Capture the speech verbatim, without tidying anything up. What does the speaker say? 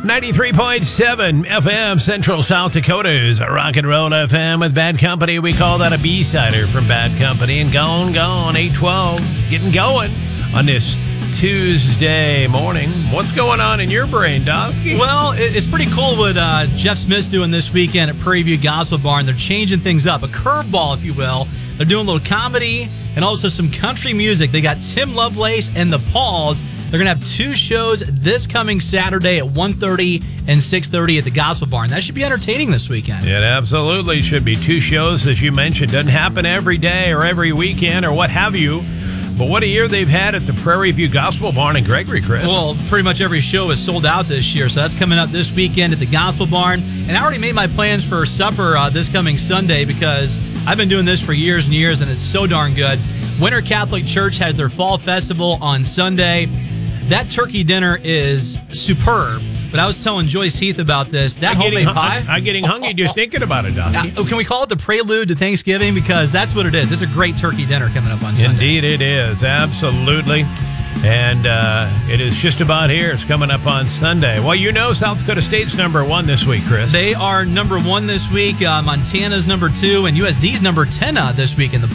ninety-three point seven F M, Central South Dakota's Rock and Roll F M with Bad Company. We call that a B-sider from Bad Company. And gone, gone, eight twelve, getting going on this Tuesday morning. What's going on in your brain, Dosky? Well, it- it's pretty cool what uh, Jeff Smith's doing this weekend at Prairie View Gospel Barn. They're changing things up, a curveball, if you will. They're doing a little comedy and also some country music. They got Tim Lovelace and the Pauls. They're going to have two shows this coming Saturday at one thirty and six thirty at the Gospel Barn. That should be entertaining this weekend. It absolutely should be. Two shows, as you mentioned. Doesn't happen every day or every weekend or what have you. But what a year they've had at the Prairie View Gospel Barn in Gregory, Chris. Well, pretty much every show is sold out this year, so that's coming up this weekend at the Gospel Barn. And I already made my plans for supper uh, this coming Sunday because I've been doing this for years and years, and it's so darn good. Winter Catholic Church has their fall festival on Sunday. That turkey dinner is superb. But I was telling Joyce Heath about this. That I'm homemade getting, pie. I'm, I'm getting hungry just thinking about it, Dosky. Uh, can we call it the prelude to Thanksgiving? Because that's what it is. It's a great turkey dinner coming up on Sunday. Indeed it is. Absolutely. And uh, it is just about here. It's coming up on Sunday. Well, you know South Dakota State's number one this week, Chris. They are number one this week. Uh, Montana's number two. And U S D's number ten uh, this week in the